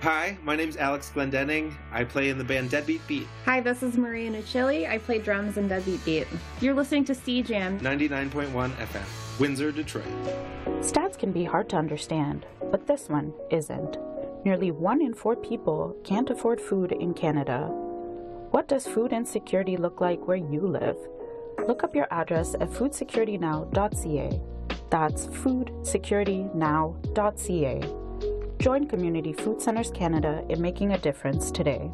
Hi, my name's Alex Glendenning. I play in the band Deadbeat Beat. Hi, this is Maria Nucilli. I play drums in Deadbeat Beat. You're listening to CJAM 99.1 FM, Windsor, Detroit. Stats can be hard to understand, but this one isn't. Nearly 1 in 4 people can't afford food in Canada. What does food insecurity look like where you live? Look up your address at foodsecuritynow.ca. That's foodsecuritynow.ca. Join Community Food Centers Canada in making a difference today.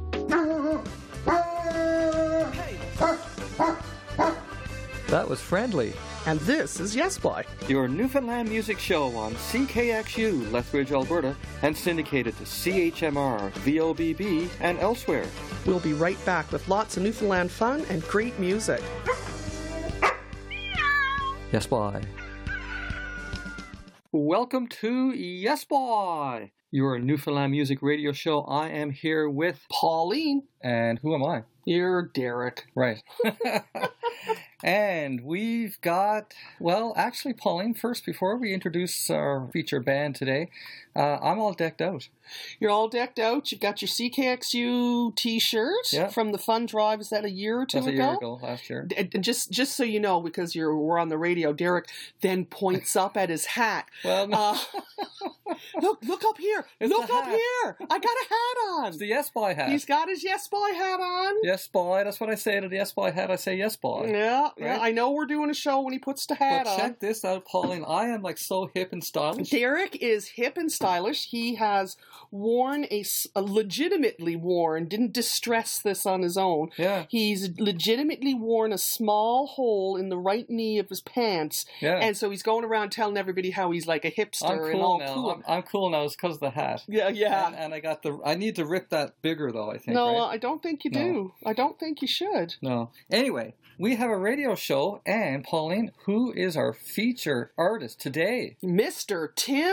That was Friendly. And this is Yes Boy, Your Newfoundland music show on CKXU, Lethbridge, Alberta, and syndicated to CHMR, VOBB, and elsewhere. We'll be right back with lots of Newfoundland fun and great music. Yes, boy. Welcome to Yes Boy, your Newfoundland music radio show. I am here with Pauline. And who am I? You're Derek. Right. And we've got, well, actually, Pauline, first, before we introduce our feature band today, I'm all decked out. You're all decked out. You've got your CKXU t-shirt from the fun drive. Is that a year or two ago? That's a year ago, last year. And just so you know, because we're on the radio, Derek then points up at his hat. Well, no. Look up here. Look up here. I got a hat on. It's the Yes Boy hat. He's got his Yes Boy hat on. Yes Boy. That's what I say to the Yes Boy hat. I say Yes Boy. Yeah, right? Yeah. I know we're doing a show when he puts the hat on. Check this out, Pauline. I am like so hip and stylish. Derek is hip and stylish. He has worn a legitimately worn, didn't distress this on his own. Yeah. He's legitimately worn a small hole in the right knee of his pants. Yeah. And so he's going around telling everybody how he's like a hipster I'm cool and all now. cool. I'm cool now. It's because of the hat. Yeah, yeah. And I need to rip that bigger though, I think. No, right? I don't think you do. I don't think you should. No. Anyway, we have a radio show, and Pauline, who is our feature artist today? Mr. Tim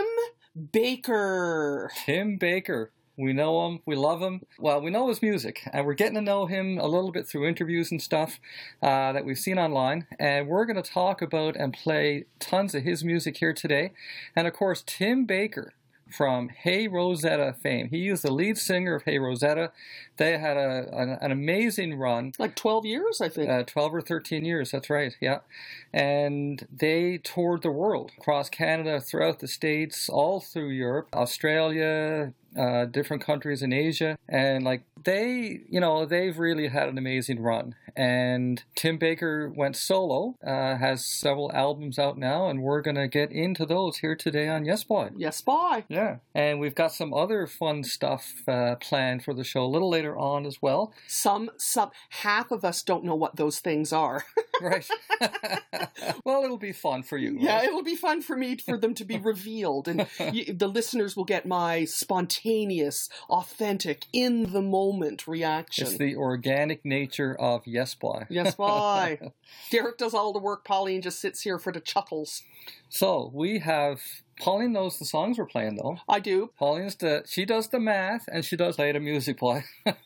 Baker. Tim Baker. We know him. We love him. Well, we know his music, and we're getting to know him a little bit through interviews and stuff that we've seen online. And we're going to talk about and play tons of his music here today. And, of course, Tim Baker from Hey Rosetta fame. He is the lead singer of Hey Rosetta. They had an amazing run. Like 12 years, I think. 12 or 13 years, that's right, yeah. And they toured the world, across Canada, throughout the States, all through Europe, Australia, different countries in Asia. And like they've really had an amazing run. And Tim Baker went solo, has several albums out now, and we're going to get into those here today on Yes Boy. Yes Boy. Yeah. And we've got some other fun stuff planned for the show a little later on as well. Some half of us don't know what those things are. Right. Well, it'll be fun for you. Yeah, right? It'll be fun for me for them to be revealed. And the listeners will get my spontaneous, authentic, in the moment reaction. It's the organic nature of Yes Boy. Yes Boy. Derek does all the work. Pauline just sits here for the chuckles. So we have... Pauline knows the songs we're playing, though. I do. She does the math, and she does play the music play.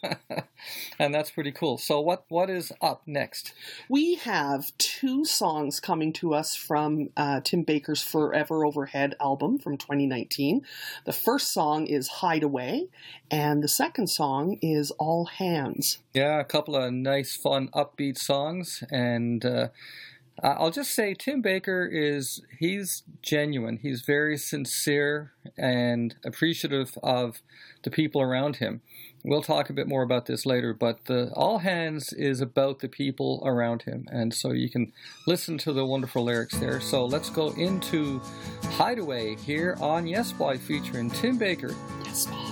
And that's pretty cool. So what is up next? We have 2 songs coming to us from Tim Baker's Forever Overhead album from 2019. The first song is Hideaway, and the second song is All Hands. Yeah, a couple of nice, fun, upbeat songs, and... I'll just say Tim Baker he's genuine. He's very sincere and appreciative of the people around him. We'll talk a bit more about this later, but the All Hands is about the people around him. And so you can listen to the wonderful lyrics there. So let's go into Hideaway here on Yes Boy featuring Tim Baker. Yes Boy.